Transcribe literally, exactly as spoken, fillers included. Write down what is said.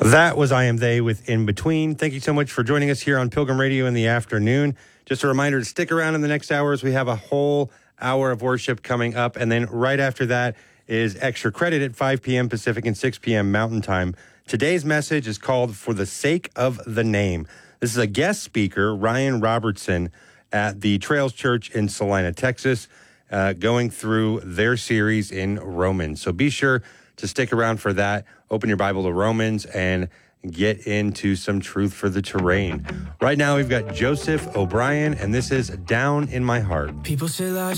That was I Am They with In Between. Thank you so much for joining us here on Pilgrim Radio in the afternoon. Just a reminder to stick around in the next hours. We have a whole hour of worship coming up. And then right after that is Extra Credit at five p.m. Pacific and six p.m. Mountain Time. Today's message is called For the Sake of the Name. This is a guest speaker, Ryan Robertson, at the Trails Church in Salina, Texas, uh, going through their series in Romans. So be sure to stick around for that. Open your Bible to Romans and get into some truth for the terrain. Right now, we've got Joseph O'Brien, and this is Down in My Heart. People say life